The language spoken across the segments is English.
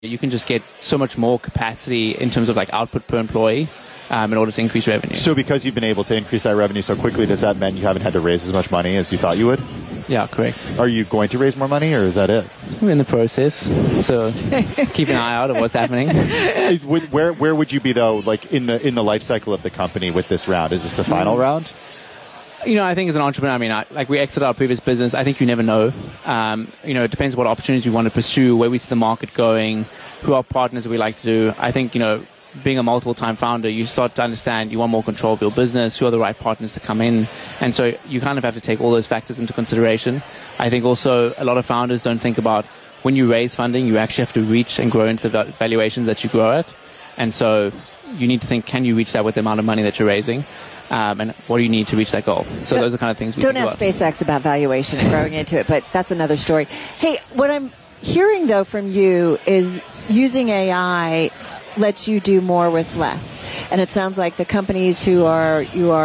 you can just get so much more capacity in terms of like output per employee in order to increase revenue. So because you've been able to increase that revenue so quickly, does that mean you haven't had to raise as much money as you thought you would? Yeah, correct. Are you going to raise more money, or is that it? We're in the process, so keep an eye out of what's happening. Where would you be, though, like in the life cycle of the company with this round? Is this the final round? I think as an entrepreneur, we exited our previous business. I think you never know. It depends what opportunities we want to pursue, where we see the market going, who our partners we like to do. I think, being a multiple-time founder, you start to understand you want more control of your business, who are the right partners to come in. And so you kind of have to take all those factors into consideration. I think also a lot of founders don't think about when you raise funding, you actually have to reach and grow into the valuations that you grow at. And so you need to think, can you reach that with the amount of money that you're raising? And what do you need to reach that goal? So those are kind of things we don't ask SpaceX about valuation and growing into it, but that's another story. Hey, what I'm hearing, though, from you is using AI lets you do more with less. And it sounds like the companies who are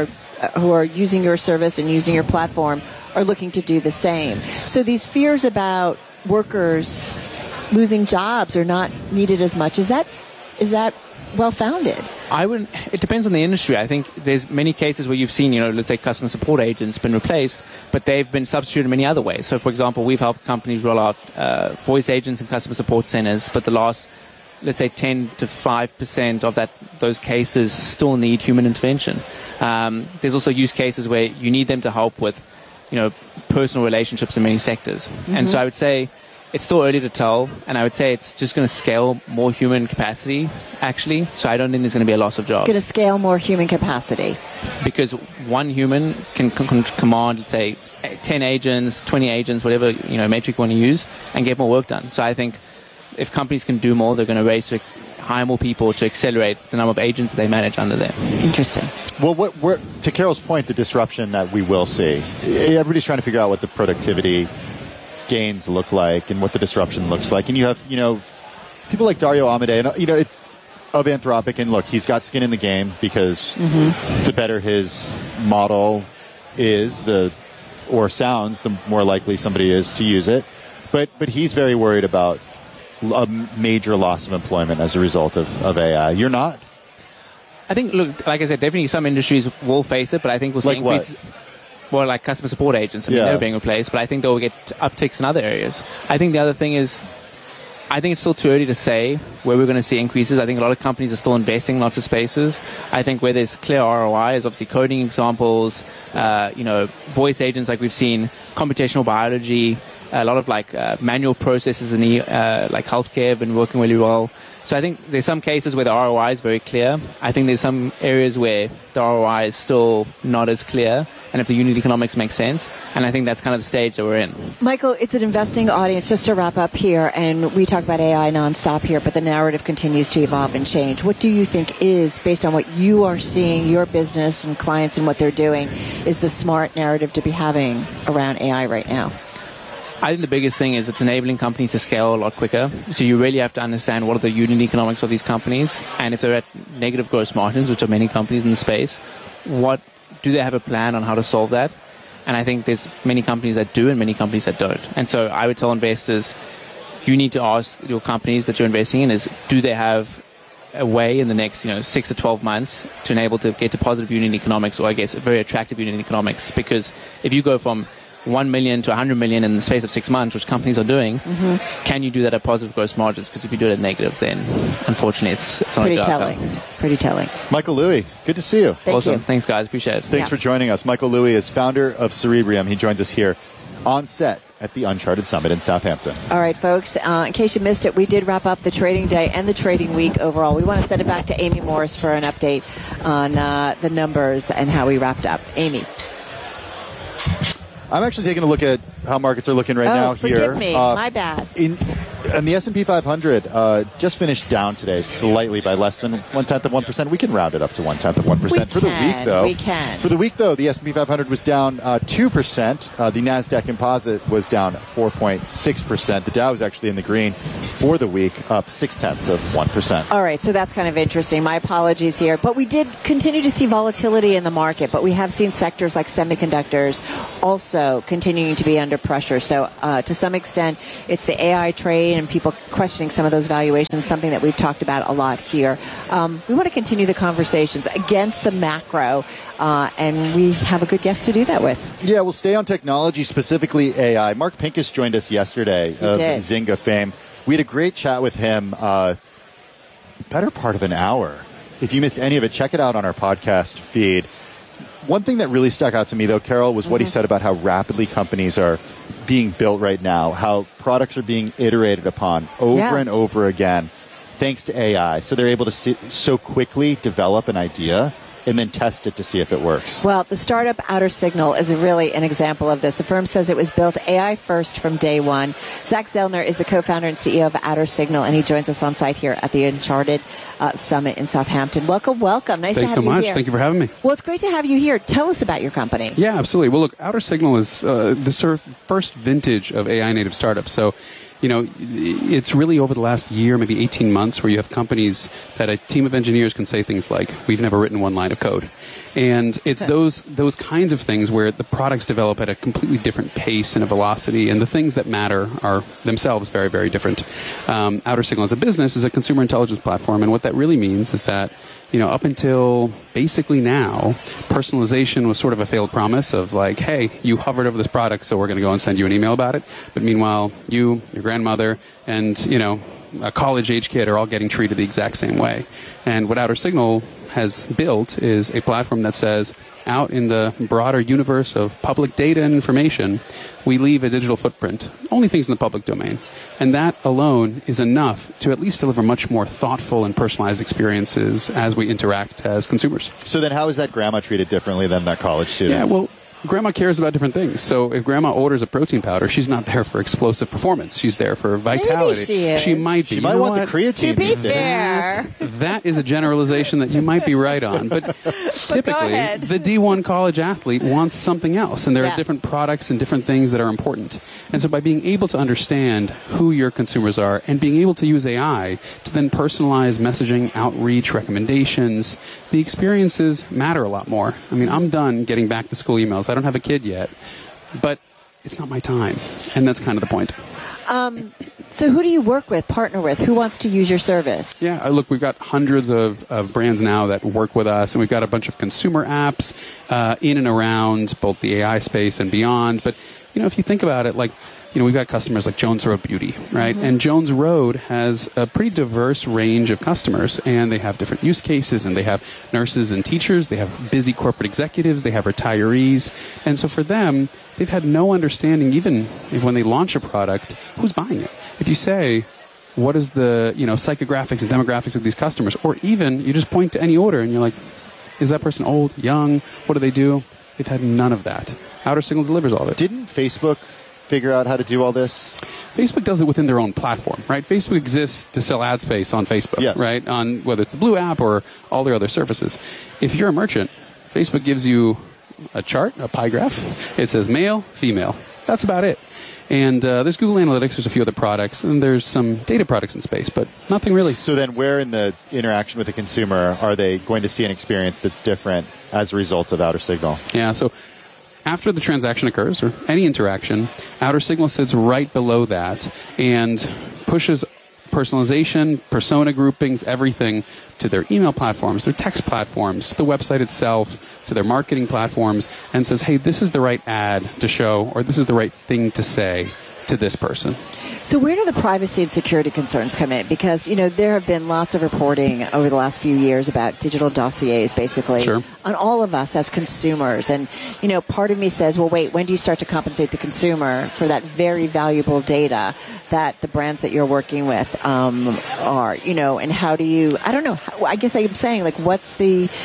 using your service and using your platform are looking to do the same. So these fears about workers losing jobs or not needed as much, is that well-founded? It depends on the industry. I think there's many cases where you've seen, let's say customer support agents been replaced, but they've been substituted in many other ways. So, for example, we've helped companies roll out voice agents and customer support centers, but the last, let's say, 10 to 5% of those cases still need human intervention. There's also use cases where you need them to help with, personal relationships in many sectors. Mm-hmm. And so I would say it's still early to tell, and I would say it's just going to scale more human capacity, actually. So I don't think there's going to be a loss of jobs. It's going to scale more human capacity. Because one human can command, let's say, 10 agents, 20 agents, whatever metric you want to use, and get more work done. So I think if companies can do more, they're going to raise to hire more people to accelerate the number of agents that they manage under them. Interesting. Well, to Carol's point, the disruption that we will see, everybody's trying to figure out what the productivity gains look like and what the disruption looks like. And you have, people like Dario Amodei, and, it's of Anthropic, and look, he's got skin in the game because the better his model is, or sounds, the more likely somebody is to use it. But he's very worried about a major loss of employment as a result of AI. You're not? I think, look, like I said, definitely some industries will face it, but I think we'll see increases. Well, like customer support agents. They're being replaced, but I think they'll get upticks in other areas. I think the other thing is, I think it's still too early to say where we're going to see increases. I think a lot of companies are still investing in lots of spaces. I think where there's clear ROI is obviously coding examples, voice agents like we've seen, computational biology, a lot of manual processes in like healthcare have been working really well. So I think there's some cases where the ROI is very clear. I think there's some areas where the ROI is still not as clear, and if the unit economics make sense. And I think that's kind of the stage that we're in. Michael, it's an investing audience. Just to wrap up here, and we talk about AI nonstop here, but the narrative continues to evolve and change. What do you think is, based on what you are seeing, your business and clients and what they're doing, is the smart narrative to be having around AI right now? I think the biggest thing is it's enabling companies to scale a lot quicker. So you really have to understand what are the unit economics of these companies. And if they're at negative gross margins, which are many companies in the space, what do they have a plan on how to solve that? And I think there's many companies that do and many companies that don't. And so I would tell investors, you need to ask your companies that you're investing in is, do they have a way in the next 6 to 12 months to enable to get to positive unit economics, or I guess very attractive unit economics? Because if you go from 1 million to 100 million in the space of 6 months, which companies are doing, can you do that at positive gross margins? Because if you do it at negative, then unfortunately it's not pretty telling. Pretty telling. Michael Louie, good to see you. Thank you. Thanks, guys. Appreciate it. Thanks for joining us. Michael Louie is founder of Cerebrium. He joins us here on set at the Uncharted Summit in Southampton. All right, folks, in case you missed it, we did wrap up the trading day and the trading week overall. We want to send it back to Amy Morris for an update on the numbers and how we wrapped up. Amy. I'm actually taking a look at how markets are looking right now here. Forgive me. My bad. And the S&P 500 just finished down today slightly by less than 0.1%. We can round it up to 0.1%. For the week, though. We can. For the week, though, the S&P 500 was down 2%. The NASDAQ Composite was down 4.6%. The Dow is actually in the green for the week, up 0.6%. All right, so that's kind of interesting. My apologies here. But we did continue to see volatility in the market, but we have seen sectors like semiconductors also continuing to be under pressure. So to some extent, it's the AI trade and people questioning some of those valuations, something that we've talked about a lot here. We want to continue the conversations against the macro, and we have a good guest to do that with. Yeah, we'll stay on technology, specifically AI. Mark Pincus joined us yesterday of Zynga fame. We had a great chat with him, better part of an hour. If you missed any of it, check it out on our podcast feed. One thing that really stuck out to me, though, Carol, was what he said about how rapidly companies are being built right now, how products are being iterated upon over and over again, thanks to AI. So they're able to so quickly develop an idea and then test it to see if it works. Well, the startup Outer Signal is really an example of this. The firm says it was built AI first from day one. Zach Zellner is the co-founder and CEO of Outer Signal, and he joins us on site here at the Uncharted Summit in Southampton. Welcome. Nice to have you here. Thanks so much. Thank you for having me. Well, it's great to have you here. Tell us about your company. Yeah, absolutely. Well, look, Outer Signal is the sort of first vintage of AI native startups. So, it's really over the last year, maybe 18 months, where you have companies that a team of engineers can say things like, we've never written one line of code. And it's those kinds of things where the products develop at a completely different pace and a velocity, and the things that matter are themselves very, very different. Outer Signal as a business is a consumer intelligence platform, and what that really means is that up until basically now, personalization was sort of a failed promise of like, hey, you hovered over this product, so we're going to go and send you an email about it. But meanwhile, you, your grandmother, and, a college-age kid are all getting treated the exact same way. And what Outer Signal has built is a platform that says, out in the broader universe of public data and information, we leave a digital footprint, only things in the public domain. And that alone is enough to at least deliver much more thoughtful and personalized experiences as we interact as consumers. So then how is that grandma treated differently than that college student? Yeah, well, grandma cares about different things. So if grandma orders a protein powder, she's not there for explosive performance. She's there for vitality. Maybe she is. She might be. She might want the creatine. To be fair. That is a generalization that you might be right on. But typically, the D1 college athlete wants something else. And there are different products and different things that are important. And so by being able to understand who your consumers are and being able to use AI to then personalize messaging, outreach, recommendations, the experiences matter a lot more. I mean, I'm done getting back to school emails. I don't have a kid yet, but it's not my time. And that's kind of the point. So who do you work with, partner with? Who wants to use your service? Yeah, look, we've got hundreds of brands now that work with us, and we've got a bunch of consumer apps in and around both the AI space and beyond. But, if you think about it, we've got customers like Jones Road Beauty, right? Mm-hmm. And Jones Road has a pretty diverse range of customers, and they have different use cases, and they have nurses and teachers, they have busy corporate executives, they have retirees. And so for them, they've had no understanding, even when they launch a product, who's buying it. If you say, what is the psychographics and demographics of these customers, or even you just point to any order and you're like, is that person old, young, what do they do? They've had none of that. Outer Signal delivers all of it. Didn't Facebook figure out how to do all this? Facebook does it within their own platform, right? Facebook exists to sell ad space on Facebook, right? On whether it's the Blue app or all their other services. If you're a merchant, Facebook gives you a chart, a pie graph. It says male, female. That's about it. And there's Google Analytics, there's a few other products, and there's some data products in space, but nothing really. So then where in the interaction with the consumer are they going to see an experience that's different as a result of Outer Signal? Yeah, so after the transaction occurs, or any interaction, Outer Signal sits right below that and pushes personalization, persona groupings, everything to their email platforms, their text platforms, the website itself, to their marketing platforms, and says, hey, this is the right ad to show, or this is the right thing to say to this person. So where do the privacy and security concerns come in? Because, there have been lots of reporting over the last few years about digital dossiers, basically, on all of us as consumers. And, part of me says, well, wait, when do you start to compensate the consumer for that very valuable data that the brands that you're working with are, and how do you, I don't know, I guess I'm saying, what's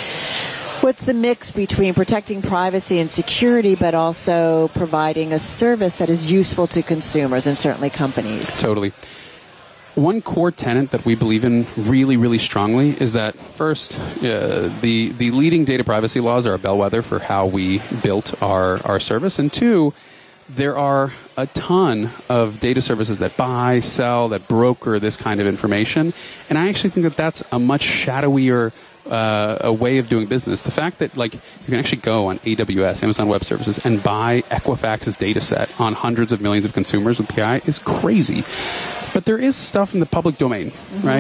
the mix between protecting privacy and security, but also providing a service that is useful to consumers and certainly companies? Totally. One core tenet that we believe in really, really strongly is that, first, the leading data privacy laws are a bellwether for how we built our service. And two, there are a ton of data services that buy, sell, that broker this kind of information. And I actually think that that's a much shadowier a way of doing business. The fact that you can actually go on AWS, Amazon Web Services, and buy Equifax's data set on hundreds of millions of consumers with PI is crazy. But but there is stuff in the public domain, right?